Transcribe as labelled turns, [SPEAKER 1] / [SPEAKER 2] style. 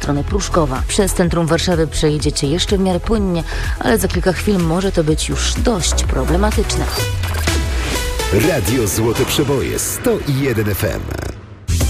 [SPEAKER 1] stronę Pruszkowa. Przez centrum Warszawy przejedziecie jeszcze w miarę płynnie, ale za kilka chwil może to być już dość problematyczne.
[SPEAKER 2] Radio Złote Przeboje 101 FM.